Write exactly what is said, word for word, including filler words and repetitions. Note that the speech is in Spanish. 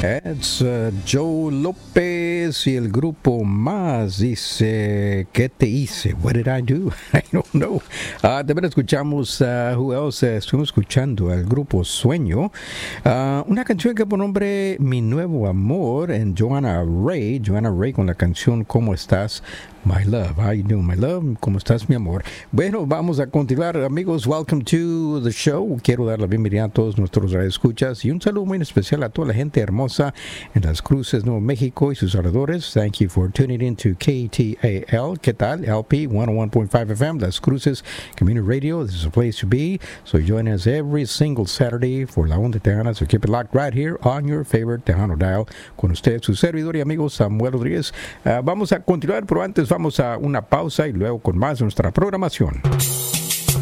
Es uh, Joe López y el grupo Más dice, ¿qué te hice? What did I do? I don't know. Uh, también escuchamos, uh, who else? Uh, estuvimos escuchando al grupo Sueño. Uh, una canción que por nombre Mi Nuevo Amor en Joanna Ray. Joanna Ray con la canción ¿Cómo estás? My love, how you doing, my love? ¿Cómo estás, mi amor? Bueno, vamos a continuar, amigos. Welcome to the show. Quiero dar la bienvenida a todos nuestros radioescuchas y un saludo muy especial a toda la gente hermosa en Las Cruces, Nuevo México y sus alrededores. Thank you for tuning in to K T A L. ¿Qué tal? L P one oh one point five F M, Las Cruces Community Radio. This is a place to be. So join us every single Saturday for La Onda Tejana. So keep it locked right here on your favorite Tejano dial. Con usted, su servidor y amigo Samuel Rodríguez. Uh, vamos a continuar, pero antes vamos a una pausa y luego con más de nuestra programación.